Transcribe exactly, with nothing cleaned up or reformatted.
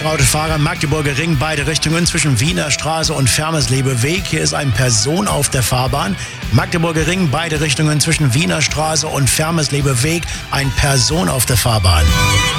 Elektroautofahrer, Magdeburger Ring, beide Richtungen zwischen Wiener Straße und Fermeslebeweg. Hier ist eine Person auf der Fahrbahn. Magdeburger Ring, beide Richtungen zwischen Wiener Straße und Fermeslebeweg, eine Person auf der Fahrbahn.